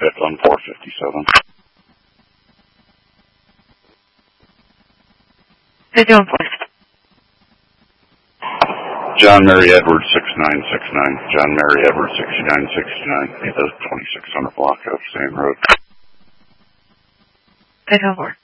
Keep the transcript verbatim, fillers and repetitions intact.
That's on four fifty-seven. Who's doing please? John Mary Edwards, six nine six nine. John Mary Edwards, sixty-nine sixty-nine. He does twenty-six hundred block of Sand Road. Who's doing for?